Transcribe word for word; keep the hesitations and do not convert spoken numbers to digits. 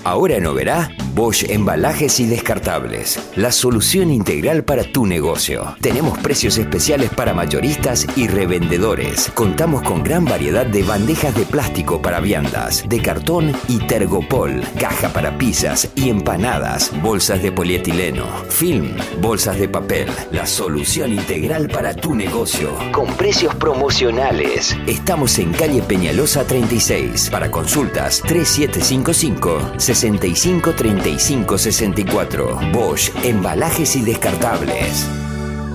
Ahora en Oberá, Bosch Embalajes y Descartables. La solución integral para tu negocio. Tenemos precios especiales para mayoristas y revendedores. Contamos con gran variedad de bandejas de plástico para viandas, de cartón y tergopol, caja para pizzas y empanadas, bolsas de polietileno, film, bolsas de papel. La solución integral para tu negocio. Con precios promocionales. Estamos en calle Peñalosa treinta y seis. Para consultas tres siete cinco cinco, seis cinco tres cinco seis cuatro. Bosch Embalajes y Descartables.